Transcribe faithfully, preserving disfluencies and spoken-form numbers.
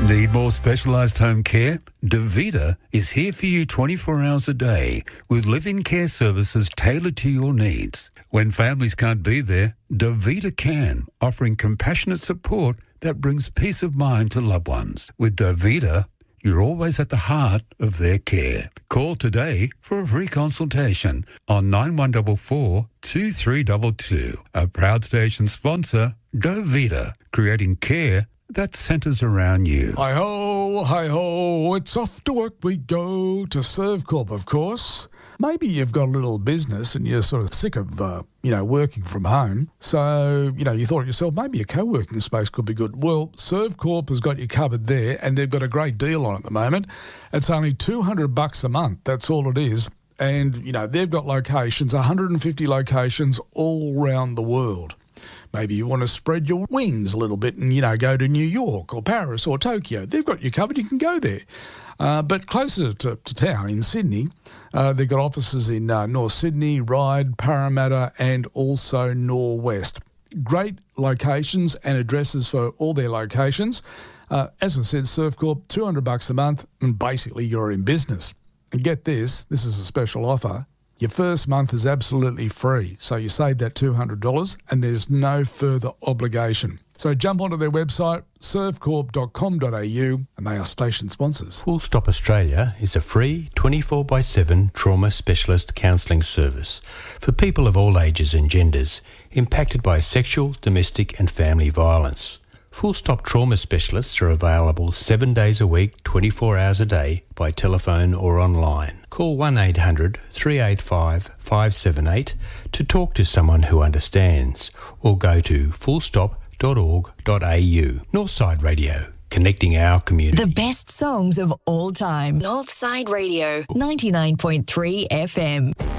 Need more specialised home care? Davita is here for you twenty-four hours a day with live-in care services tailored to your needs. When families can't be there, Davita can, offering compassionate support that brings peace of mind to loved ones. With Davita, you're always at the heart of their care. Call today for a free consultation on nine one four four, two three two two. A proud station sponsor, Davita, creating care that centres around you. Hi-ho, hi-ho, it's off to work we go to Servcorp, of course. Maybe you've got a little business and you're sort of sick of, uh, you know, working from home. So, you know, you thought to yourself, maybe a co-working space could be good. Well, Servcorp has got you covered there and they've got a great deal on at the moment. It's only two hundred bucks a month. That's all it is. And, you know, they've got locations, one hundred fifty locations all around the world. Maybe you want to spread your wings a little bit and, you know, go to New York or Paris or Tokyo. They've got you covered. You can go there. Uh, but closer to, to town in Sydney, uh, they've got offices in uh, North Sydney, Ryde, Parramatta and also Norwest. Great locations and addresses for all their locations. Uh, as I said, Servcorp, two hundred bucks a month and basically you're in business. And get this, this is a special offer. Your first month is absolutely free, so you save that two hundred dollars and there's no further obligation. So jump onto their website, servcorp dot com dot a u, and they are station sponsors. Full Stop Australia is a free twenty-four by seven trauma specialist counselling service for people of all ages and genders impacted by sexual, domestic and family violence. Full Stop Trauma Specialists are available seven days a week, twenty-four hours a day by telephone or online. Call one eight hundred, three eight five, five seven eight to talk to someone who understands or go to full stop dot org dot a u. Northside Radio, connecting our community. The best songs of all time. Northside Radio, ninety-nine point three F M.